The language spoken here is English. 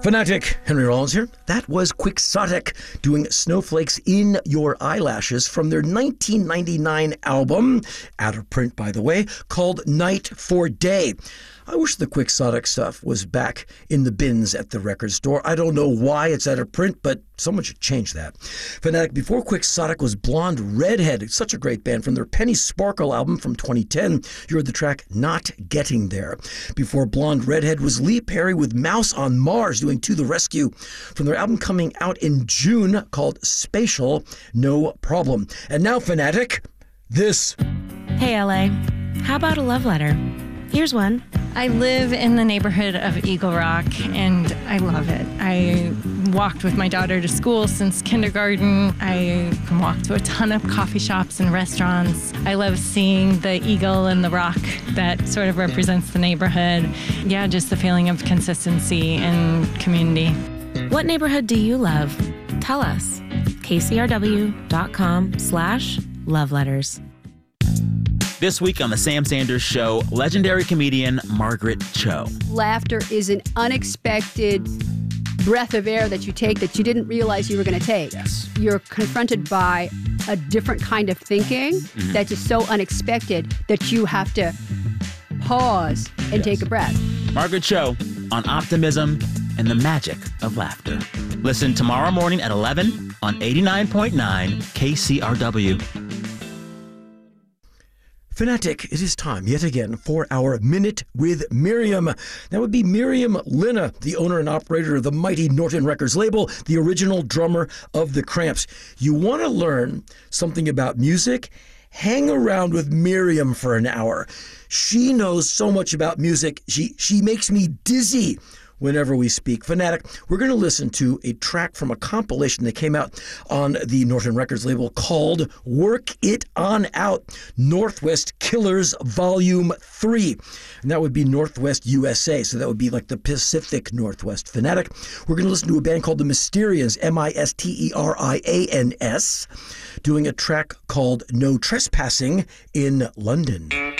Fanatic, Henry Rollins here. That was Quixotic doing Snowflakes in Your Eyelashes from their 1999 album, out of print by the way, called Night for Day. I wish the Quixotic stuff was back in the bins at the record store. I don't know why it's out of print, but someone should change that. Fanatic, before Quixotic, was Blonde Redhead. It's such a great band. From their Penny Sparkle album from 2010, you heard the track Not Getting There. Before Blonde Redhead was Lee Perry with Mouse on Mars doing To the Rescue from their album coming out in June called Spatial No Problem. And now, Fanatic, this. Hey, LA. How about a love letter? Here's one. I live in the neighborhood of Eagle Rock, and I love it. I walked with my daughter to school since kindergarten. I can walk to a ton of coffee shops and restaurants. I love seeing the eagle and the rock that sort of represents the neighborhood. Yeah, just the feeling of consistency and community. What neighborhood do you love? Tell us. KCRW.com/loveletters. This week on The Sam Sanders Show, legendary comedian Margaret Cho. Laughter is an unexpected breath of air that you take that you didn't realize you were going to take. Yes. You're confronted by a different kind of thinking that is so unexpected that you have to pause and take a breath. Margaret Cho on optimism and the magic of laughter. Listen tomorrow morning at 11 on 89.9 KCRW. Fanatic, it is time yet again for our Minute with Miriam. That would be Miriam Linna, the owner and operator of the mighty Norton Records label, the original drummer of The Cramps. You want to learn something about music? Hang around with Miriam for an hour. She knows so much about music. She makes me dizzy whenever we speak. Fanatic, we're going to listen to a track from a compilation that came out on the Norton Records label called Work It On Out, Northwest Killers Volume 3. And that would be Northwest USA, so that would be like the Pacific Northwest. Fanatic, we're going to listen to a band called The Mysterians, Mysterians, doing a track called No Trespassing in London.